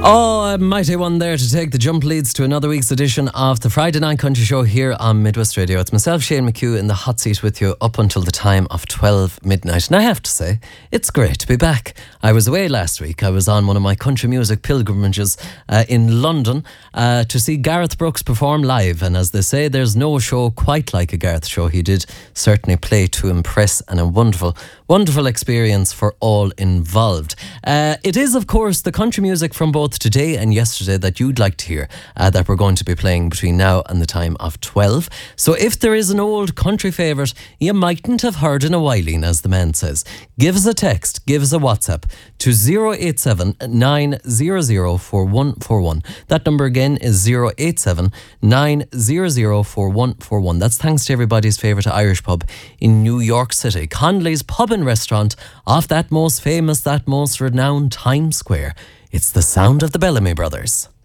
Oh, a mighty one there to take the jump leads to another week's edition of the Friday Night Country Show here on Midwest Radio. It's myself, Shane McHugh, in the hot seat with you up until the time of 12 midnight. And I have to say, it's great to be back. I was away last week. I was on one of my country music pilgrimages in London to see Gareth Brooks perform live. And as they say, there's no show quite like a Gareth show. He did certainly play to impress, and a wonderful, wonderful experience for all involved. It is, of course, the country music from both today and yesterday that you'd like to hear that we're going to be playing between now and the time of 12. So if there is an old country favourite you mightn't have heard in a whiling, as the man says, give us a text, give us a WhatsApp to 087 900 4141. That number again is 087 900 4141. That's thanks to everybody's favourite Irish pub in New York City, Conley's Pub and Restaurant, off that most famous, that most renowned Times Square. It's the sound of the Bellamy Brothers.